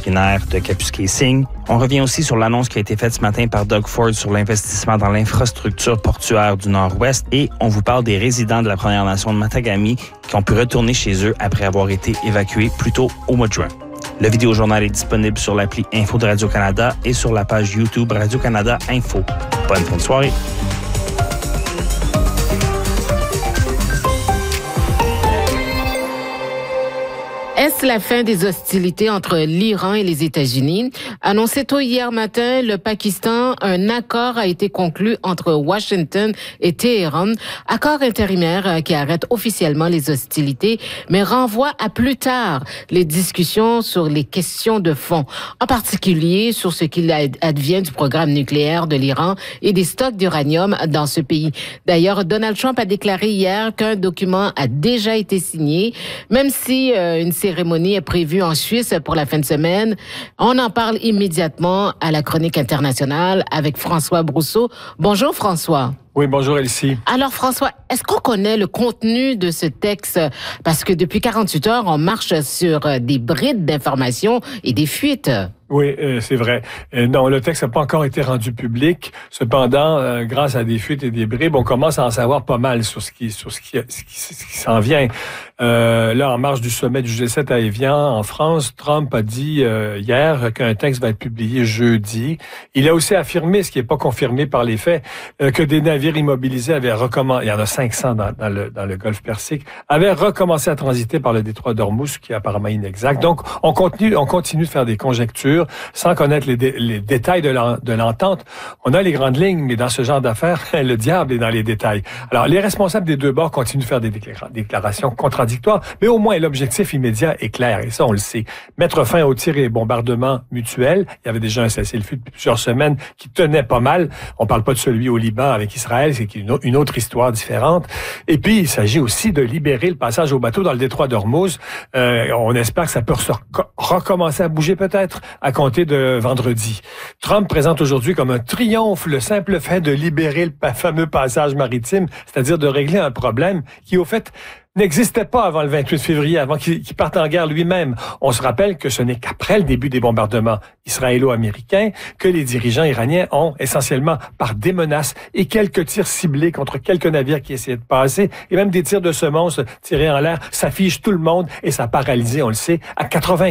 urinaire de Kapuskasing. On revient aussi sur l'annonce qui a été faite ce matin par Doug Ford sur l'investissement dans l'infrastructure portuaire du Nord-Ouest et on vous parle des résidents de la Première Nation de Matagami qui ont pu retourner chez eux après avoir été évacués plus tôt au mois de juin. Le vidéojournal est disponible sur l'appli Info de Radio-Canada et sur la page YouTube Radio-Canada Info. Bonne fin de soirée. Est-ce la fin des hostilités entre l'Iran et les États-Unis? Annoncé tôt hier matin, le Pakistan, un accord a été conclu entre Washington et Téhéran. Accord intérimaire qui arrête officiellement les hostilités, mais renvoie à plus tard les discussions sur les questions de fond, en particulier sur ce qu'il advient du programme nucléaire de l'Iran et des stocks d'uranium dans ce pays. D'ailleurs, Donald Trump a déclaré hier qu'un document a déjà été signé, même si une cérémonie est prévue en Suisse pour la fin de semaine. On en parle immédiatement à la chronique internationale avec François Brousseau. Bonjour François. Oui, bonjour Elsie. Alors François, est-ce qu'on connaît le contenu de ce texte? Parce que depuis 48 heures, on marche sur des brides d'informations et des fuites. Oui, c'est vrai. Non, le texte n'a pas encore été rendu public. Cependant, grâce à des fuites et des bribes, on commence à en savoir pas mal sur ce qui s'en vient. Là, en marge du sommet du G7 à Évian, en France, Trump a dit hier qu'un texte va être publié jeudi. Il a aussi affirmé, ce qui n'est pas confirmé par les faits, que des navires immobilisés avaient recommencé, il y en a 500 dans le Golfe Persique, avaient recommencé à transiter par le détroit d'Ormuz, ce qui est apparemment inexact. Donc, on continue de faire des conjectures sans connaître les détails de l'entente. On a les grandes lignes, mais dans ce genre d'affaires, le diable est dans les détails. Alors, les responsables des deux bords continuent de faire des déclarations contradictoires, mais au moins l'objectif immédiat est clair, et ça, on le sait. Mettre fin aux tirs et bombardements mutuels. Il y avait déjà un cessez-le-feu depuis plusieurs semaines qui tenait pas mal. On parle pas de celui au Liban avec Israël, c'est une autre histoire différente. Et puis, il s'agit aussi de libérer le passage au bateau dans le détroit d'Ormuz. On espère que ça peut recommencer à bouger peut-être à compter de vendredi. Trump présente aujourd'hui comme un triomphe le simple fait de libérer le fameux passage maritime, c'est-à-dire de régler un problème qui, au fait, n'existait pas avant le 28 février, avant qu'il parte en guerre lui-même. On se rappelle que ce n'est qu'après le début des bombardements israélo-américains que les dirigeants iraniens ont, essentiellement par des menaces et quelques tirs ciblés contre quelques navires qui essayaient de passer, et même des tirs de semonces tirés en l'air, ça fige tout le monde et ça a paralysé, on le sait, à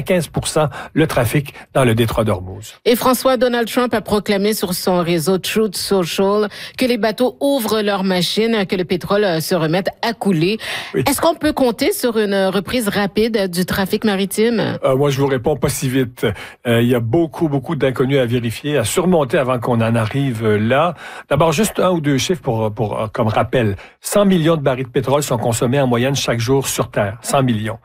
95% le trafic dans le détroit d'Ormuz. Et François, Donald Trump a proclamé sur son réseau Truth Social que les bateaux ouvrent leurs machines, que le pétrole se remette à couler. Oui. Est-ce qu'on peut compter sur une reprise rapide du trafic maritime? Moi, je vous réponds pas si vite. Il y a beaucoup d'inconnus à vérifier, à surmonter avant qu'on en arrive là. D'abord, juste un ou deux chiffres pour comme rappel. 100 millions de barils de pétrole sont consommés en moyenne chaque jour sur Terre. 100 millions.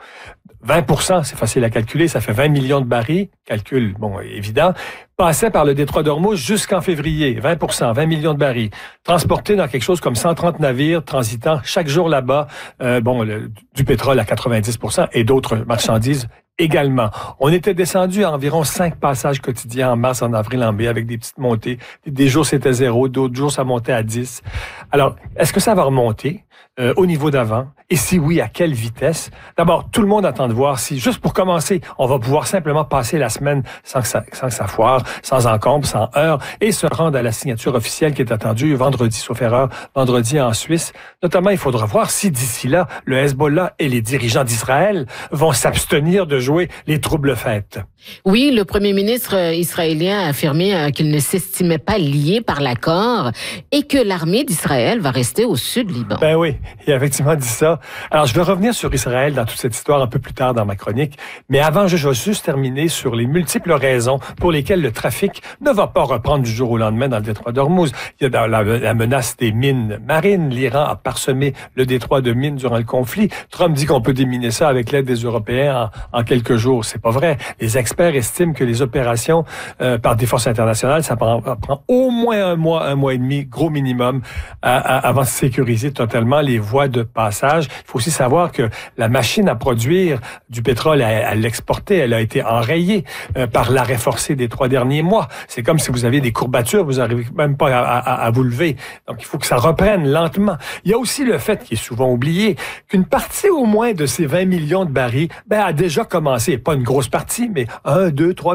20%, c'est facile à calculer, ça fait 20 millions de barils. Calcul, bon, évident. Passait par le détroit d'Ormuz jusqu'en février. 20%, 20 millions de barils. Transportés dans quelque chose comme 130 navires transitant chaque jour là-bas. Du pétrole à 90% et d'autres marchandises également. On était descendu à environ 5 passages quotidiens en mars, en avril, en mai, avec des petites montées. Des jours, c'était 0, d'autres jours, ça montait à 10. Alors, est-ce que ça va remonter au niveau d'avant? Et si oui, à quelle vitesse? D'abord, tout le monde attend de voir si, juste pour commencer, on va pouvoir simplement passer la semaine sans que ça foire, sans encombre, sans heurts, et se rendre à la signature officielle qui est attendue vendredi, sauf erreur, vendredi en Suisse. Notamment, il faudra voir si d'ici là, le Hezbollah et les dirigeants d'Israël vont s'abstenir de jouer les troubles-fêtes. Oui, le premier ministre israélien a affirmé qu'il ne s'estimait pas lié par l'accord et que l'armée d'Israël va rester au sud Liban. Ben oui, il a effectivement dit ça. Alors, je vais revenir sur Israël dans toute cette histoire un peu plus tard dans ma chronique, mais avant, je vais juste terminer sur les multiples raisons pour lesquelles le trafic ne va pas reprendre du jour au lendemain dans le détroit d'Ormuz. Il y a la menace des mines marines. L'Iran a parsemé le détroit de mines durant le conflit. Trump dit qu'on peut déminer ça avec l'aide des Européens en quelques jours. C'est pas vrai. Les experts estiment que les opérations par des forces internationales, ça prend au moins un mois et demi, gros minimum, avant de sécuriser totalement les voies de passage. Il faut aussi savoir que la machine à produire du pétrole, à l'exporter, elle a été enrayée par l'arrêt forcé des 3 derniers mois. C'est comme si vous aviez des courbatures, vous n'arrivez même pas à vous lever. Donc, il faut que ça reprenne lentement. Il y a aussi le fait, qui est souvent oublié, qu'une partie au moins de ces 20 millions de barils a déjà commencé. Pas une grosse partie, mais 1, 2, 3